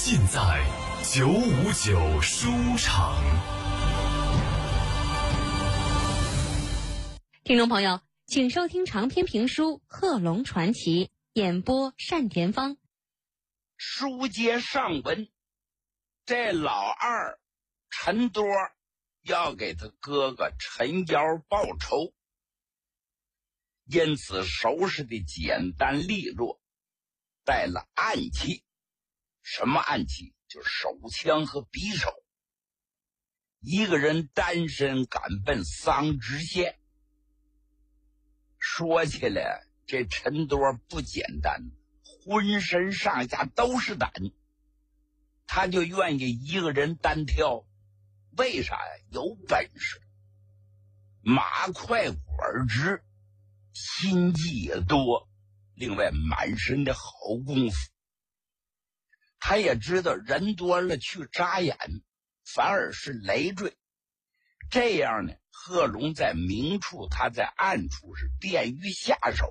尽在959书场。 听众朋友，请收听长篇评书《贺龙传奇》，演播单田芳。 书接上文，这老二陈多要给他哥哥陈瑶报仇，因此收拾的简单利落，带了暗器。什么暗器？就是手枪和匕首。一个人单身赶奔桑植县。说起来，这陈多不简单，浑身上下都是胆，他就愿意一个人单挑。为啥呀？有本事，马快果儿直，心计也多，另外满身的好功夫。他也知道人多了去扎眼，反而是累赘。这样呢，贺龙在明处，他在暗处，是便于下手。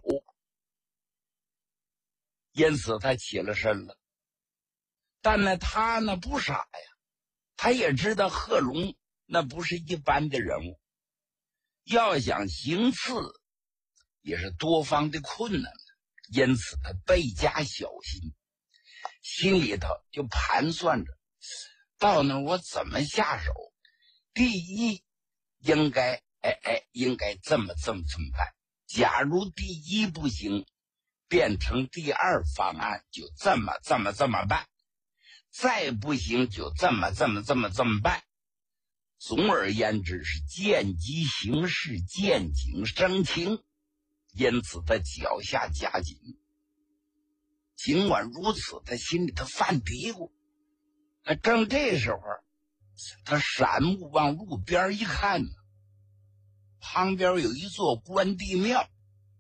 因此他起了身了。但呢，他呢不傻呀，他也知道贺龙那不是一般的人物，要想行刺也是多方的困难，因此他倍加小心，心里头就盘算着到那我怎么下手。第一，应该这么办。假如第一不行，变成第二方案，就这么办。再不行，就这么办。总而言之，是见机行事，见景生情。因此他脚下加紧。尽管如此，他心里头犯嘀咕。正这时候，他闪目往路边一看呢，旁边有一座关帝庙。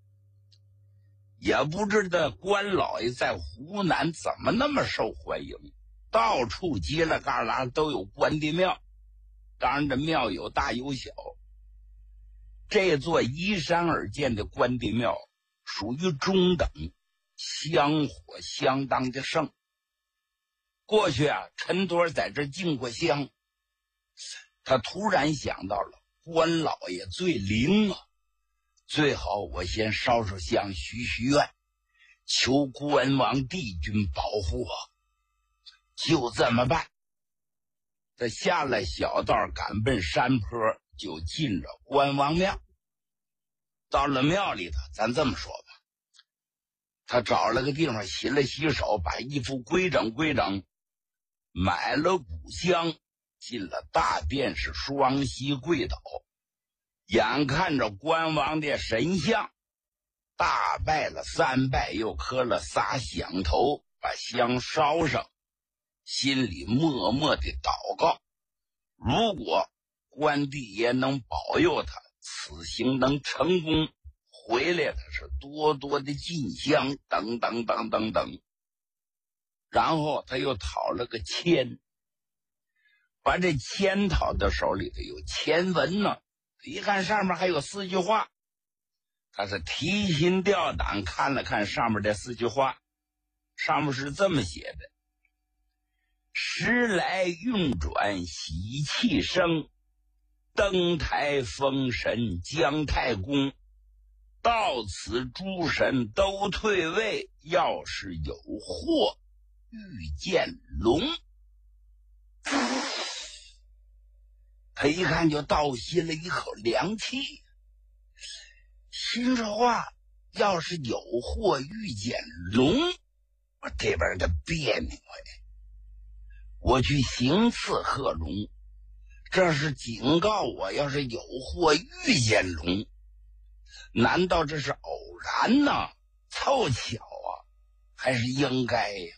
也不知道关老爷在湖南怎么那么受欢迎，到处犄了旮旯都有关帝庙。当然这庙有大有小。这座依山而建的关帝庙属于中等，香火相当的盛。过去啊，陈多在这进过香，他突然想到了关老爷最灵啊，最好我先烧烧香许许愿，求关王帝君保护我。就这么办。他下了小道，赶奔山坡，就进了关王庙。到了庙里头，咱这么说吧，他找了个地方洗了洗手，把衣服规整，买了古香，进了大殿，是双膝跪倒，眼看着关王的神像，大拜了3拜，又磕了仨响头，把香烧上，心里默默的祷告，如果关帝爷能保佑他，此行能成功，回来他是多多的进香，等。然后他又讨了个签，把这签讨到手里头，有签文呢。一看上面还有4句话，他是提心吊胆看了看上面这4句话。上面是这么写的：时来运转喜气生，登台封神姜太公，到此诸神都退位，要是有祸遇见龙。他一看就倒吸了一口凉气，心说话，要是有祸遇见龙，我这边的别扭我去行刺贺龙，这是警告我，要是有祸遇见龙，难道这是偶然呢？凑巧啊，还是应该呀？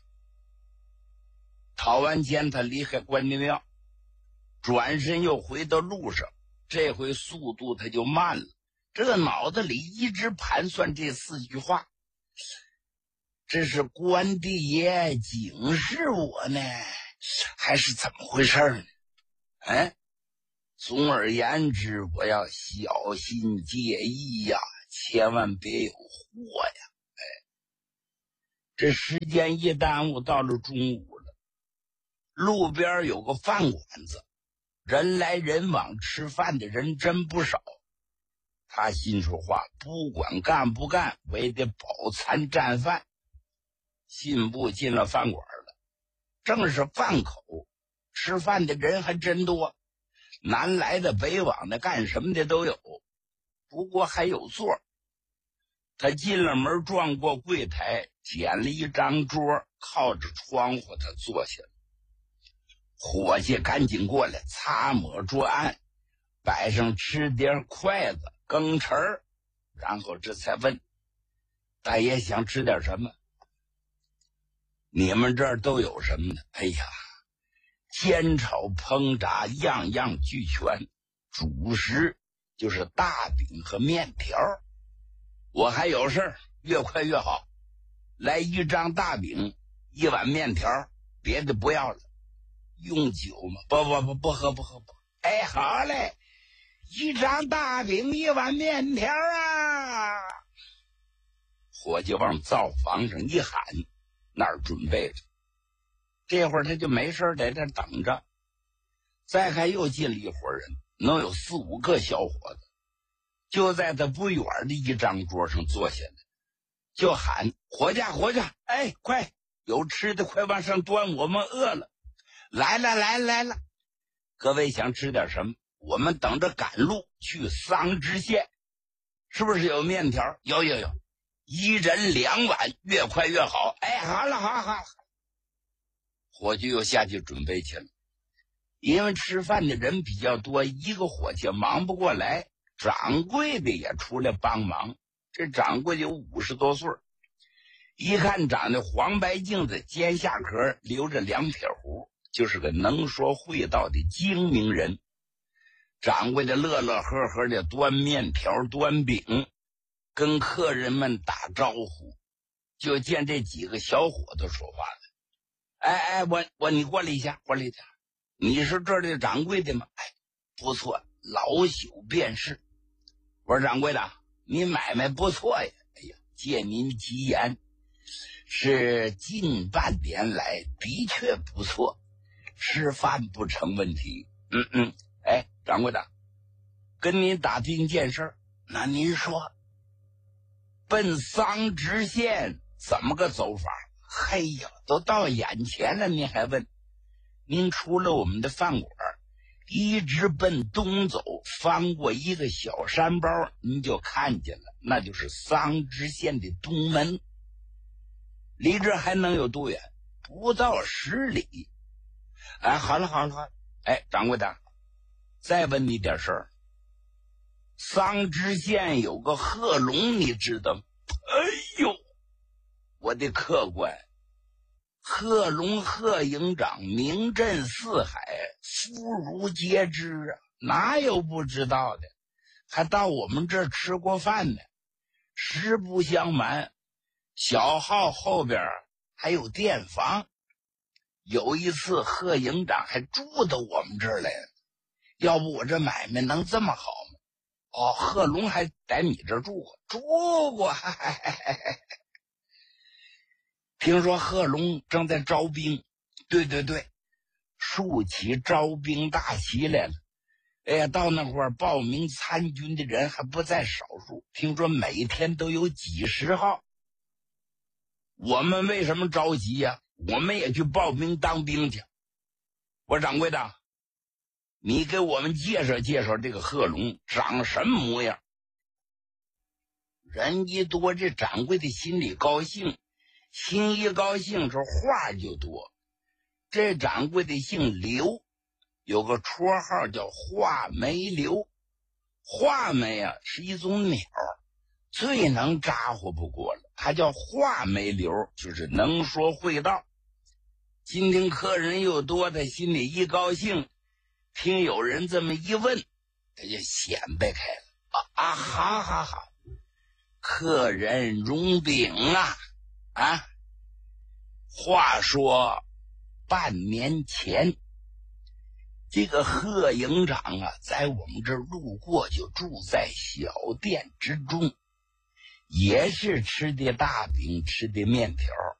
讨完签，他离开关帝庙，转身又回到路上，这回速度他就慢了。这个脑子里一直盘算这4句话，这是关帝爷警示我呢，还是怎么回事呢？总而言之，我要小心介意呀，千万别有祸呀。这时间一耽误，到了中午了。 路边有个饭馆子，人来人往，吃饭的人真不少。他心说话，不管干不干，我也得饱餐战饭。信步进了饭馆了，正是饭口，吃饭的人还真多，南来的北往的，干什么的都有，不过还有座。他进了门，转过柜台，捡了一张桌，靠着窗户他坐下了。伙计赶紧过来擦抹桌案，摆上吃碟、筷子、羹匙儿，然后这才问：大爷想吃点什么？你们这儿都有什么呢？哎呀，煎炒烹炸样样俱全，主食就是大饼和面条。我还有事儿，越快越好。来一张大饼，一碗面条，别的不要了。用酒吗？不喝。哎，好嘞，一张大饼，一碗面条啊！伙计往灶房上一喊，那儿准备着。这会儿他就没事在这等着。再看又进了一伙人，能有4、5个小伙子，就在他不远的一张桌上坐下来，就喊：伙计，哎，快，有吃的快往上端，我们饿了。来了，各位想吃点什么？我们等着赶路去桑植县，是不是有面条？有，一人2碗，越快越好。哎，好了。伙计又下去准备去了。因为吃饭的人比较多，一个伙计忙不过来，掌柜的也出来帮忙。这掌柜有50多岁，一看长得黄白净子，尖下壳，留着2撇胡，就是个能说会道的精明人。掌柜的乐乐呵呵的端面条端饼，跟客人们打招呼。就见这几个小伙子说话了：哎，你过来一下，你是这儿的掌柜的吗？哎，不错，老朽便是。我说掌柜的，你买卖不错呀。哎呀，借您吉言，是近半年来的确不错，吃饭不成问题。哎，掌柜的，跟您打听件事。那您说，奔桑植县怎么个走法？嘿呀，都到眼前了，您还问？您出了我们的饭馆，一直奔东走，翻过一个小山包，您就看见了，那就是桑植县的东门。离这还能有多远？不到10里。哎，好了。哎，掌柜的，再问你点事儿。桑植县有个贺龙，你知道吗？哎呦，我的客官，贺龙贺营长名震四海，妇孺皆知啊，哪有不知道的？还到我们这儿吃过饭呢。实不相瞒，小号后边还有店房，有一次贺营长还住到我们这儿来了。要不我这买卖能这么好吗？哦，贺龙还在你这儿住过。听说贺龙正在招兵。对，竖起招兵大旗来了。哎呀，到那会儿报名参军的人还不在少数，听说每天都有几十号。我们为什么着急呀？我们也去报名当兵去。我说掌柜的，你给我们介绍介绍这个贺龙长什么模样。人一多，这掌柜的心里高兴，心一高兴，这话就多。这掌柜的姓刘，有个绰号叫画眉刘。画眉啊是一种鸟，最能咋呼不过了，他叫画眉刘，就是能说会道。今天客人又多，他心里一高兴，听有人这么一问，他就显摆开了。好，客人容禀啊。话说半年前，这个贺营长啊，在我们这儿路过，就住在小店之中，也是吃的大饼，吃的面条。